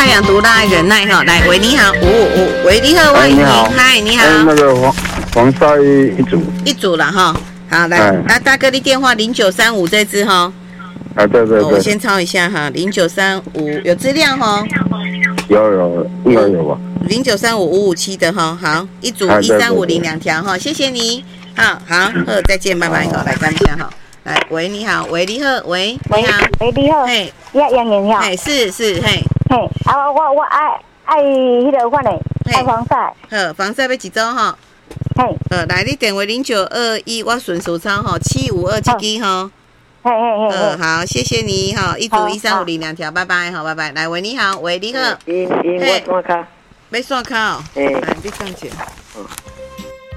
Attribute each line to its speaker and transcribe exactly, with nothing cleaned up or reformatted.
Speaker 1: 太阳毒辣忍耐哈，来喂你好，五五五，喂你好，喂
Speaker 2: 你好，
Speaker 1: 嗨你好，
Speaker 2: 那个黄黄晒一组，
Speaker 1: 一组了哈，好来，那大哥的电话零九三五这支哈，
Speaker 2: 啊对对对，
Speaker 1: 我先抄一下哈，零九三五有资料哈，
Speaker 2: 有有应该有吧，
Speaker 1: 零九三五五五七的哈，好一组一三五零两条哈，谢谢你，好好，好再见，拜拜，好来干一下哈。来，喂，你好，喂，你好，喂，你好，
Speaker 3: 喂，你好，
Speaker 1: 嘿，
Speaker 3: 呀，杨莹呀，
Speaker 1: 嘿，是是，嘿，
Speaker 3: 嘿，啊，我我爱爱迄个款的，爱防晒，
Speaker 1: 好，防晒要几周哈？
Speaker 3: 嘿，
Speaker 1: 呃，来，你电话零九二一，我顺手抄哈，七五二七支哈，
Speaker 3: 嘿嘿嘿，
Speaker 1: 呃，好，谢谢你哈，一组一三五零两条，拜拜，好，拜拜，来，喂，你好，喂，你好，
Speaker 4: 因因我刷卡，
Speaker 1: 要刷卡哦，
Speaker 4: 嘿，
Speaker 1: 来，你上去。